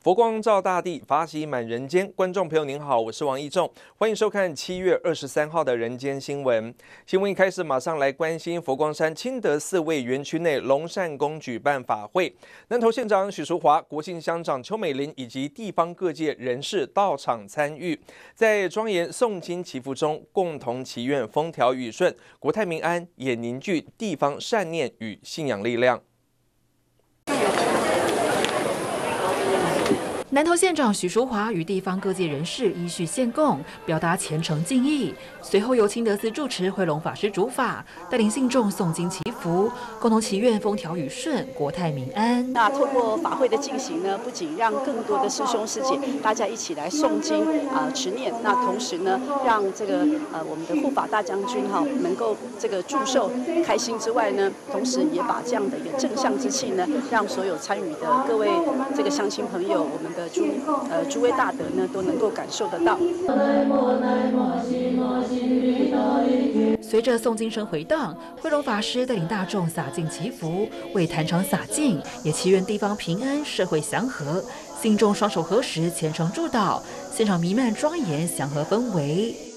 佛光照大地，法喜满人间。观众朋友您好，我是王义仲，欢迎收看7月23号的人间新闻。新闻一开始，马上来关心佛光山清德寺卫园区内龙善宫举办法会，南投县长许淑华、国姓乡长邱美玲以及地方各界人士到场参与，在庄严诵经祈福中，共同祈愿风调雨顺、国泰民安，也凝聚地方善念与信仰力量。 南投县长许淑华与地方各界人士依序献供，表达虔诚敬意。随后由清德寺住持慧龙法师主法，带领信众诵经祈福，共同祈愿风调雨顺、国泰民安。 那透过法会的进行呢，不仅让更多的师兄师姐大家一起来诵经持念，那同时呢，让这个我们的护法大将军能够这个祝寿开心之外呢，同时也把这样的一个正向之气呢，让所有参与的各位这个乡亲朋友，我们的诸位大德呢，都能够感受得到。 随着诵经声回荡，慧龙法师带领大众洒净祈福，为坛场洒净，也祈愿地方平安、社会祥和。信众双手合十，虔诚祝祷，现场弥漫庄严祥和氛围。